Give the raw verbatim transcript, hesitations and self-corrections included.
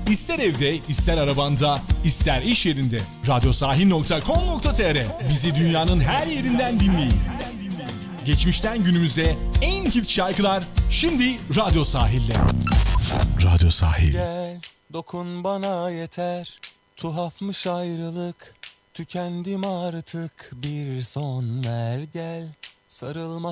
İster evde, ister arabanda, ister iş yerinde. radyosahil nokta com nokta tr. Bizi dünyanın her yerinden dinleyin. Geçmişten günümüze en hit şarkılar şimdi Radyo Sahil'de. Radyo Sahil. Gel, dokun bana yeter. Tuhafmış ayrılık. Tükendim artık. Bir son ver gel. Sarılma